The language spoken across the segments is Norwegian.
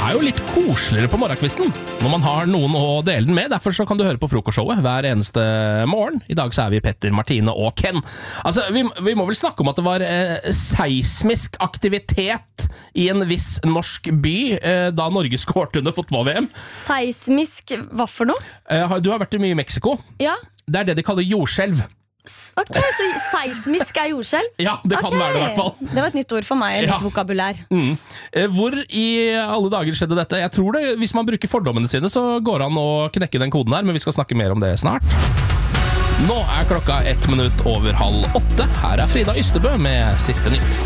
jo litt koseligere på morgenkvisten når man har noen å dele den med. Derfor så kan du høre på frokostshowet hver eneste morgen. I dag så er vi Petter, Martine og Ken. Altså, vi må vel snakke om at det var seismisk aktivitet i en viss norsk by da Norge skårte under fotball-VM. Seismisk, hva for noe? Du har vært mye i Mexico. Ja. Det er det de kaller jordskjelv. Ok, så seismisk er jordskjelv? Ja, det kan være det i hvert fall. Det var et nytt ord for meg, nytt vokabulær. Hvor i alle dager skjedde dette? Jeg tror det, hvis man bruker fordommene sine, så går det an å knekke den koden her, men vi skal snakke mer om det snart. Nå er klokka 1 minutt over 7:30. Her er Frida Ystebø med Siste Nytt.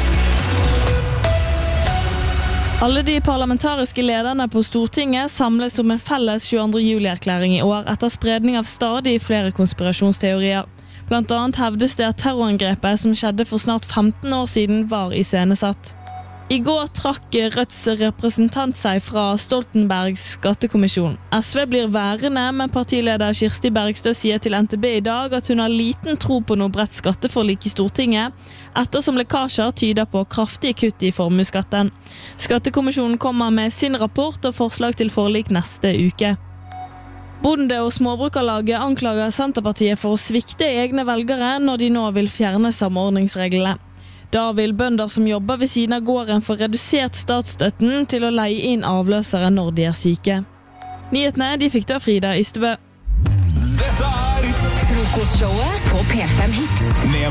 Alle de parlamentariske lederne på Stortinget samles om en felles 22. juli-erklæring i år etter spredning av stadig flere konspirasjonsteorier. Blant annet hevdes det at terrorangrepet som skjedde for snart 15 år siden var iscenesatt. I går trakk Rødts representant seg fra Stoltenbergs skattekommisjon. SV blir værende, men partileder Kirsti Bergstø sier til NTB i dag at hun har liten tro på noe bredt skatteforlik i Stortinget, ettersom lekkasjer tyder på kraftige kutt i formuesskatten. Skattekommisjonen kommer med sin rapport og forslag til forlik neste uke. Bonde- og småbrukerlaget anklager Senterpartiet for å svikte egne velgere når de nå vil fjerne samordningsreglene. Da vil bønder som jobber ved siden av gården få redusert statsstøtten til å leie inn avløsere når de er syke. Nyhetene de fikk da Frida Ystebø. Dette er Frokostshowet på P5 Hits. Med